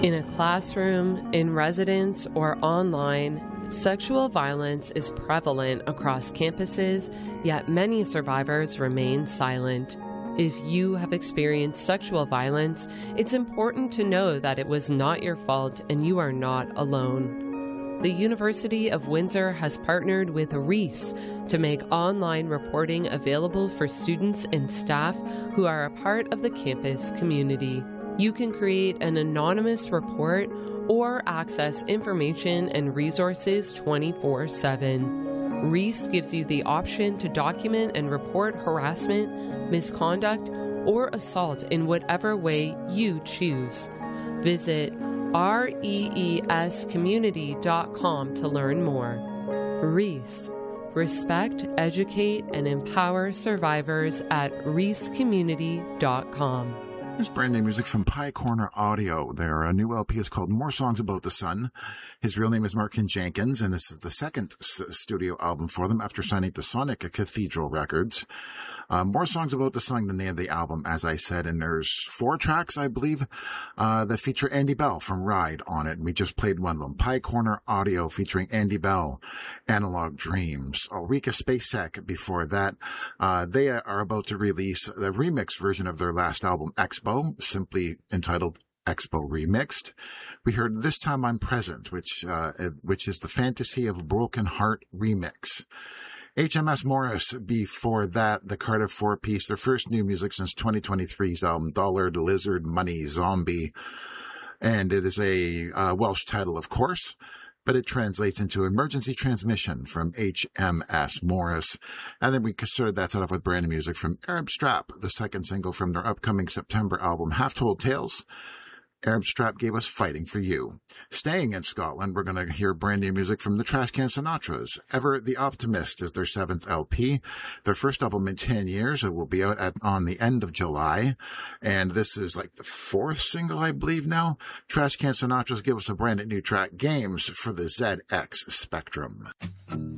In a classroom, in residence, or online, sexual violence is prevalent across campuses, yet many survivors remain silent. If you have experienced sexual violence, it's important to know that it was not your fault and you are not alone. The University of Windsor has partnered with REES to make online reporting available for students and staff who are a part of the campus community. You can create an anonymous report or access information and resources 24/7. REES gives you the option to document and report harassment, misconduct, or assault in whatever way you choose. Visit reescommunity.com to learn more. REES. Respect, educate, and empower survivors at reescommunity.com. There's brand new music from Pie Corner Audio. Their new LP is called More Songs About the Sun. His real name is Markin Jenkins, and this is the second studio album for them after signing to Sonic Cathedral Records. More Songs About the Sun, the name of the album, as I said, and there's 4 tracks, I believe, that feature Andy Bell from Ride on it, and we just played one of them. Pie Corner Audio featuring Andy Bell, Analog Dreams. Ulrika Spacek before that. They are about to release the remix version of their last album, Expo, simply entitled Expo Remixed. We heard This Time I'm Present, which is the Fantasy of a Broken Heart remix. HMS Morris before that, the Cardiff 4-piece, their first new music since 2023's album, Dollar, Lizard, Money, Zombie. And it is a Welsh title, of course, but it translates into Emergency Transmission from HMS Morris. And then we started that set off with brand new music from Arab Strap, the second single from their upcoming September album, Half Told Tales. Arab Strap gave us Fighting for You. Staying in Scotland, we're going to hear brand new music from the Trashcan Sinatras. Ever the Optimist is their 7th LP. Their first album in 10 years. It will be out on the end of July. And this is like the 4th single, I believe now. Trashcan Sinatras give us a brand new track, Games for the ZX Spectrum.